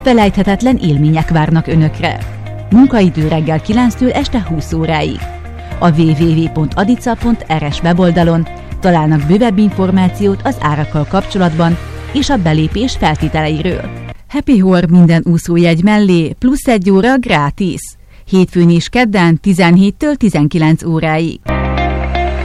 Felejthetetlen élmények várnak Önökre. Munkaidő reggel 9-től este 20 óráig. A www.adica.rs weboldalon találnak bővebb információt az árakkal kapcsolatban és a belépés feltételeiről. Happy Hour minden úszójegy mellé plusz 1 óra grátis. Hétfőn és kedden 17-től 19 óráig.